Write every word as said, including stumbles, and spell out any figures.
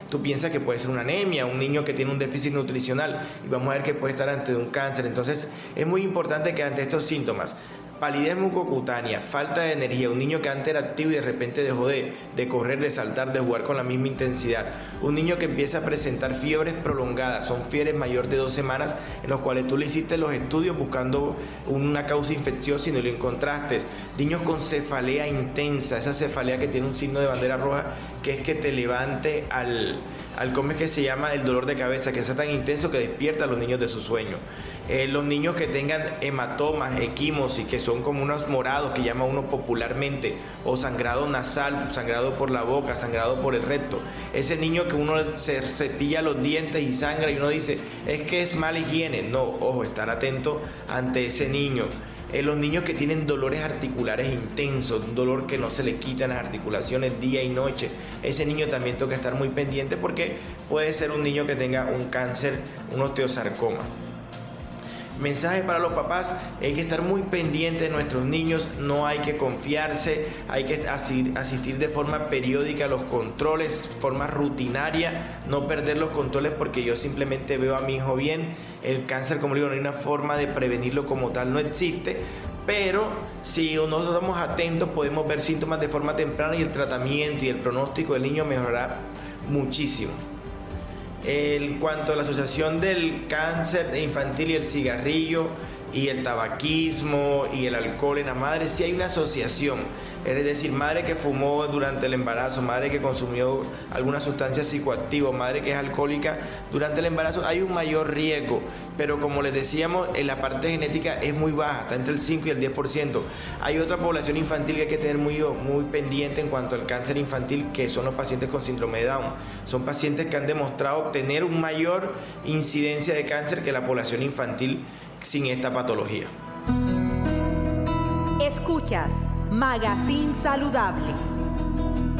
tú piensas que puede ser una anemia, un niño que tiene un déficit nutricional, y vamos a ver que puede estar ante un cáncer. Entonces es muy importante que ante estos síntomas, palidez mucocutánea, falta de energía, un niño que antes era activo y de repente dejó de, de correr, de saltar, de jugar con la misma intensidad, un niño que empieza a presentar fiebres prolongadas, son fiebres mayor de dos semanas, en los cuales tú le hiciste los estudios buscando una causa infecciosa y no lo encontraste, niños con cefalea intensa, esa cefalea que tiene un signo de bandera roja, que es que te levante al... al cómo es que se llama el dolor de cabeza, que sea tan intenso que despierta a los niños de su sueño. Eh, los niños que tengan hematomas, equimosis, que son como unos morados que llama uno popularmente, o sangrado nasal, sangrado por la boca, sangrado por el recto. Ese niño que uno se cepilla los dientes y sangra y uno dice, es que es mala higiene. No, ojo, estar atento ante ese niño. Eh, los niños que tienen dolores articulares intensos, un dolor que no se le quitan las articulaciones día y noche, ese niño también toca estar muy pendiente porque puede ser un niño que tenga un cáncer, un osteosarcoma. Mensaje para los papás: hay que estar muy pendiente de nuestros niños, no hay que confiarse, hay que asistir de forma periódica a los controles, forma rutinaria, no perder los controles porque yo simplemente veo a mi hijo bien. El cáncer, como digo, no hay una forma de prevenirlo como tal, no existe, pero si nosotros estamos atentos podemos ver síntomas de forma temprana y el tratamiento y el pronóstico del niño mejorará muchísimo. En cuanto a la asociación del cáncer infantil y el cigarrillo y el tabaquismo y el alcohol en la madre, sí hay una asociación, es decir, madre que fumó durante el embarazo, madre que consumió alguna sustancia psicoactiva, madre que es alcohólica durante el embarazo, hay un mayor riesgo, pero como les decíamos, en la parte genética es muy baja, está entre el cinco y el diez por ciento. Hay otra población infantil que hay que tener muy, muy pendiente en cuanto al cáncer infantil, que son los pacientes con síndrome de Down. Son pacientes que han demostrado tener una mayor incidencia de cáncer que la población infantil sin esta patología. Escuchas Magazine Saludable.